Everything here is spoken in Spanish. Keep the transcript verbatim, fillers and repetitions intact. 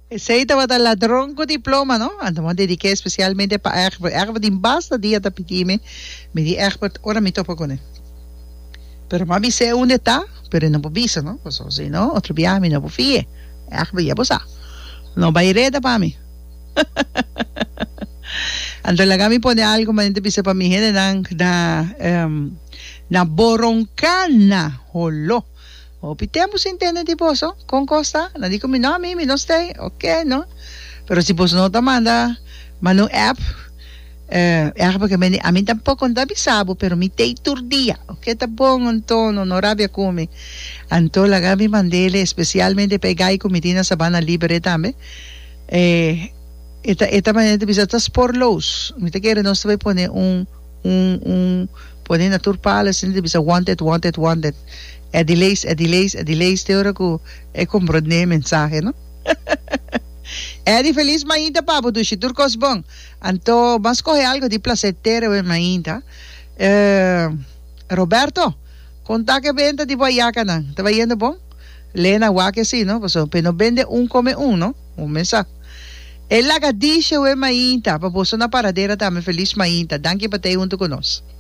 Seita wat al ladrón con diploma, no? Ando mo dediqué especialmente para Egbert. Egbert din basta dia tapitime. Me di Egbert, ora mi topo con él. Pero mami sé dónde está, pero no puedo visa, ¿no? Pues o si no, otro viaje no puedo fie. Egbert ya pues no va a ir a para mí. Ando la gami pone algo, man te pisa para mi gente na na um, na boroncana, holo. O pitemos internet di poso con costa, na di ko mi no mi mi no stay, okay, no. Pero si poso no ta manda manu app eh erba que me a mí tampoco anda bisabo, pero mi te turdia, okay, ta bon antono no rabia come. Anto la gami mandele especialmente pegai comitina sabana libre tambe. Eh esta esta manera de visitas por los me te quiere no se va a poner un un un poner na tour palace de bisa wanted wanted wanted e delays e delays e delays te ora ko e comprende mensaje no é de feliz mainta papo do chitur cosbon anto mas corre algo de placetero e mainta eh Roberto conta que venta de boiacana tá vendo bom Lena Wake sí no pues pero vende un come uno un mensaje. El lagadisha we mainta, paposo na paradeira também feliz mainta. Danke para ter junto conosco.